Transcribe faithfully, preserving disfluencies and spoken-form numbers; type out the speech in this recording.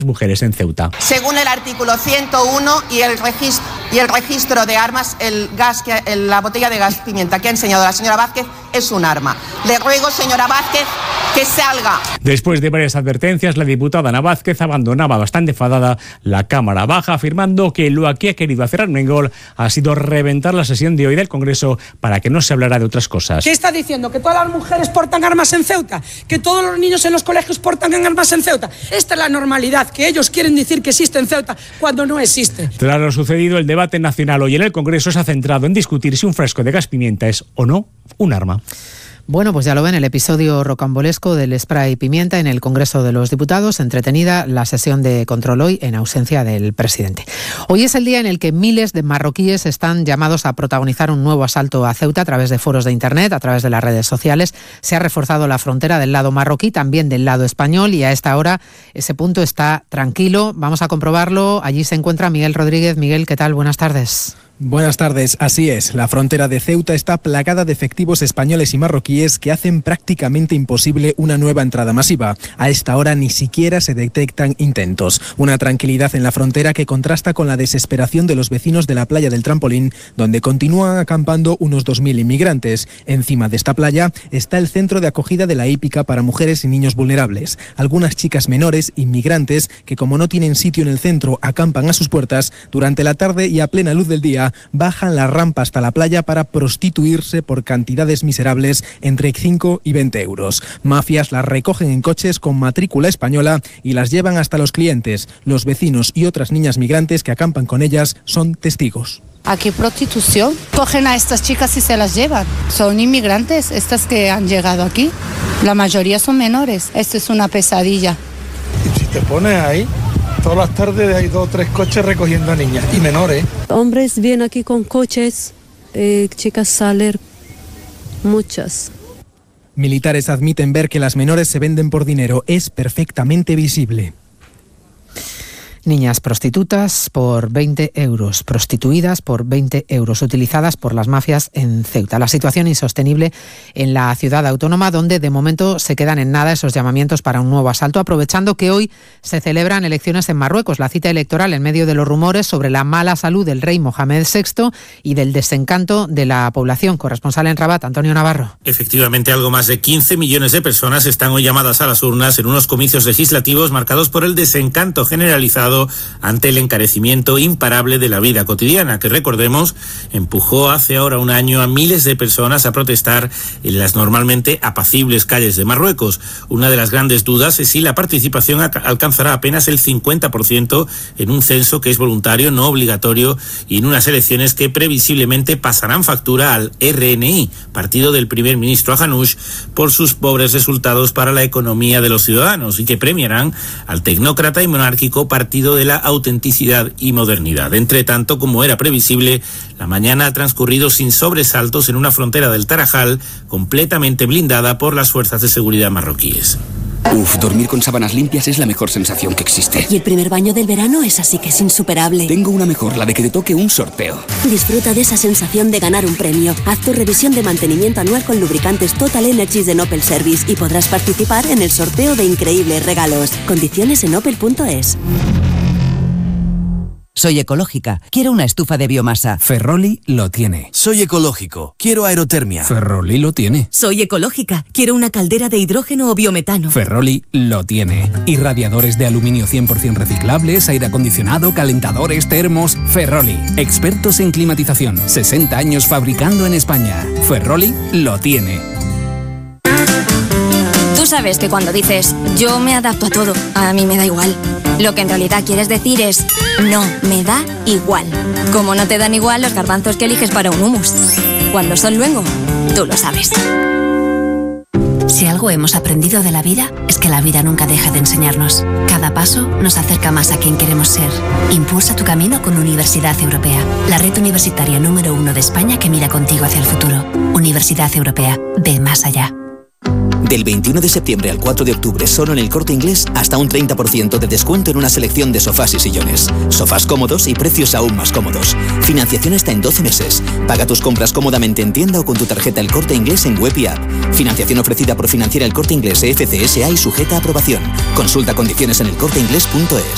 mujeres en Ceuta. Según el artículo ciento uno y el registro, y el registro de armas, el gas que, el, la botella de gas pimienta que ha enseñado la señora Vázquez es un arma. Le ruego, señora Vázquez, que salga. Después de varias advertencias, la diputada Ana Vázquez abandonaba bastante enfadada la Cámara Baja, afirmando que lo que ha querido hacer Armengol ha sido reventar la sesión de hoy del Congreso para que no se hablara de otras cosas. ¿Qué está diciendo? ¿Que todas las mujeres portan armas en Ceuta? ¿Que todos los niños en los colegios portan armas en Ceuta? Esta es la normalidad, que ellos quieren decir que existe en Ceuta cuando no existe. Tras lo sucedido, el debate nacional hoy en el Congreso se ha centrado en discutir si un frasco de gas pimienta es o no un arma. Bueno, pues ya lo ven, el episodio rocambolesco del spray pimienta en el Congreso de los Diputados. Entretenida la sesión de control hoy en ausencia del presidente. Hoy es el día en el que miles de marroquíes están llamados a protagonizar un nuevo asalto a Ceuta a través de foros de internet, a través de las redes sociales. Se ha reforzado la frontera del lado marroquí, también del lado español, y a esta hora ese punto está tranquilo. Vamos a comprobarlo. Allí se encuentra Miguel Rodríguez. Miguel, ¿qué tal? Buenas tardes. Buenas tardes, así es. La frontera de Ceuta está plagada de efectivos españoles y marroquíes que hacen prácticamente imposible una nueva entrada masiva. A esta hora ni siquiera se detectan intentos. Una tranquilidad en la frontera que contrasta con la desesperación de los vecinos de la playa del Trampolín, donde continúan acampando unos dos mil inmigrantes. Encima de esta playa está el centro de acogida de la hípica para mujeres y niños vulnerables. Algunas chicas menores, inmigrantes, que como no tienen sitio en el centro, acampan a sus puertas durante la tarde y a plena luz del día, bajan la rampa hasta la playa para prostituirse por cantidades miserables entre cinco y veinte euros. Mafias las recogen en coches con matrícula española y las llevan hasta los clientes. Los vecinos y otras niñas migrantes que acampan con ellas son testigos. Aquí prostitución. Cogen a estas chicas y se las llevan. Son inmigrantes, estas que han llegado aquí. La mayoría son menores. Esto es una pesadilla. Y si te pones ahí, todas las tardes hay dos o tres coches recogiendo a niñas y menores. Hombres vienen aquí con coches, eh, chicas salen muchas. Militares admiten ver que las menores se venden por dinero. Es perfectamente visible. Niñas prostitutas por veinte euros, prostituidas por veinte euros, utilizadas por las mafias en Ceuta. La situación insostenible en la ciudad autónoma, donde de momento se quedan en nada esos llamamientos para un nuevo asalto, aprovechando que hoy se celebran elecciones en Marruecos, la cita electoral en medio de los rumores sobre la mala salud del rey Mohamed sexto y del desencanto de la población. Corresponsal en Rabat, Antonio Navarro. Efectivamente, algo más de quince millones de personas están hoy llamadas a las urnas en unos comicios legislativos marcados por el desencanto generalizado ante el encarecimiento imparable de la vida cotidiana, que, recordemos, empujó hace ahora un año a miles de personas a protestar en las normalmente apacibles calles de Marruecos. Una de las grandes dudas es si la participación alcanzará apenas el cincuenta por ciento en un censo que es voluntario, no obligatorio, y en unas elecciones que previsiblemente pasarán factura al R N I, partido del primer ministro Hanouch, por sus pobres resultados para la economía de los ciudadanos, y que premiarán al tecnócrata y monárquico partido de la autenticidad y modernidad. Entre tanto, como era previsible, la mañana ha transcurrido sin sobresaltos en una frontera del Tarajal completamente blindada por las fuerzas de seguridad marroquíes. Uf, dormir con sábanas limpias es la mejor sensación que existe. Y el primer baño del verano es así que es insuperable. Tengo una mejor, la de que te toque un sorteo. Disfruta de esa sensación de ganar un premio. Haz tu revisión de mantenimiento anual con lubricantes Total Energies de Opel Service y podrás participar en el sorteo de increíbles regalos. Condiciones en opel punto es. Soy ecológica. Quiero una estufa de biomasa. Ferroli lo tiene. Soy ecológico. Quiero aerotermia. Ferroli lo tiene. Soy ecológica. Quiero una caldera de hidrógeno o biometano. Ferroli lo tiene. Irradiadores de aluminio cien por ciento reciclables, aire acondicionado, calentadores, termos. Ferroli. Expertos en climatización. sesenta años fabricando en España. Ferroli lo tiene. Tú sabes que cuando dices yo me adapto a todo, a mí me da igual. Lo que en realidad quieres decir es no, me da igual. Como no te dan igual los garbanzos que eliges para un hummus. Cuando son luengo, tú lo sabes. Si algo hemos aprendido de la vida, es que la vida nunca deja de enseñarnos. Cada paso nos acerca más a quien queremos ser. Impulsa tu camino con Universidad Europea, la red universitaria número uno de España que mira contigo hacia el futuro. Universidad Europea, ve más allá. Del veintiuno de septiembre al cuatro de octubre, solo en El Corte Inglés, hasta un treinta por ciento de descuento en una selección de sofás y sillones. Sofás cómodos y precios aún más cómodos. Financiación hasta en doce meses. Paga tus compras cómodamente en tienda o con tu tarjeta El Corte Inglés en web y app. Financiación ofrecida por Financiera El Corte Inglés F C S A y sujeta a aprobación. Consulta condiciones en elcorteinglés punto es.